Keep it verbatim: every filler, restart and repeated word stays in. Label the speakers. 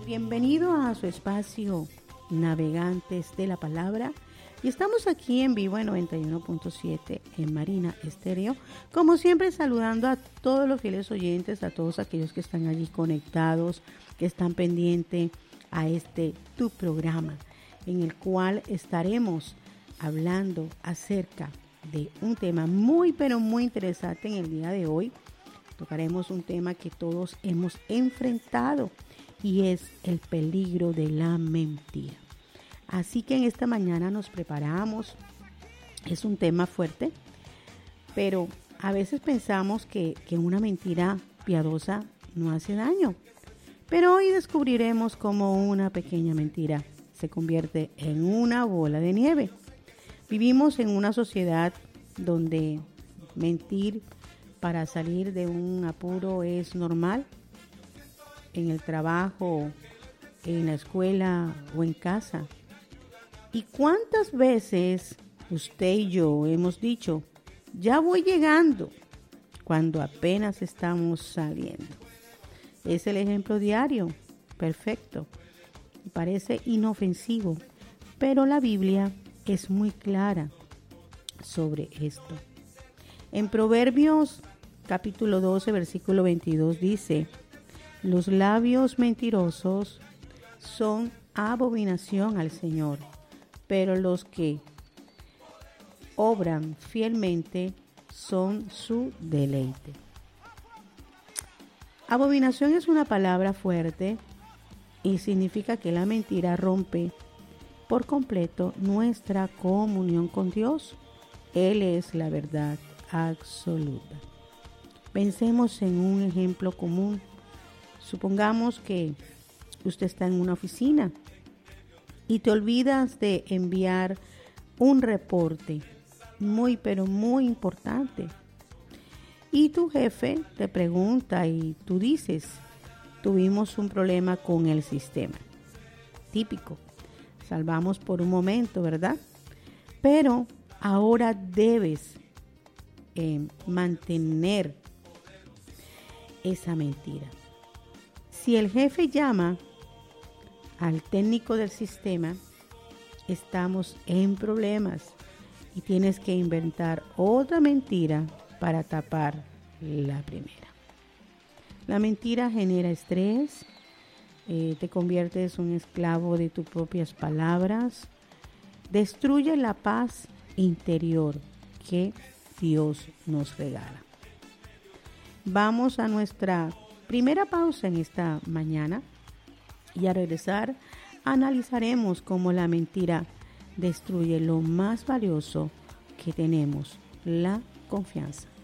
Speaker 1: Bienvenido a su espacio Navegantes de la Palabra. Y estamos aquí en vivo en noventa y uno punto siete en Marina Estéreo. Como siempre, saludando a todos los fieles oyentes, a todos aquellos que están allí conectados, que están pendientes a este tu programa, en el cual estaremos hablando acerca de un tema muy, pero muy interesante en el día de hoy. Tocaremos un tema que todos hemos enfrentado y es el peligro de la mentira. Así que en esta mañana nos preparamos. Es un tema fuerte, pero a veces pensamos que, que una mentira piadosa no hace daño. Pero hoy descubriremos cómo una pequeña mentira se convierte en una bola de nieve. Vivimos en una sociedad donde mentir para salir de un apuro es normal. En el trabajo, en la escuela o en casa. ¿Y cuántas veces usted y yo hemos dicho, ya voy llegando, cuando apenas estamos saliendo? Es el ejemplo diario, perfecto, parece inofensivo, pero la Biblia es muy clara sobre esto. En Proverbios capítulo doce, versículo veintidós dice, los labios mentirosos son abominación al Señor, pero los que obran fielmente son su deleite. Abominación es una palabra fuerte y significa que la mentira rompe por completo nuestra comunión con Dios. Él es la verdad absoluta. Pensemos en un ejemplo común. Supongamos que usted está en una oficina y te olvidas de enviar un reporte muy, pero muy importante. Y tu jefe te pregunta y tú dices, tuvimos un problema con el sistema. Típico, salvamos por un momento, ¿verdad? Pero ahora debes eh, mantener esa mentira. Si el jefe llama al técnico del sistema, estamos en problemas y tienes que inventar otra mentira para tapar la primera. La mentira genera estrés, eh, te conviertes un esclavo de tus propias palabras, destruye la paz interior que Dios nos regala. Vamos a nuestra primera pausa en esta mañana. Y al regresar, analizaremos cómo la mentira destruye lo más valioso que tenemos, la confianza.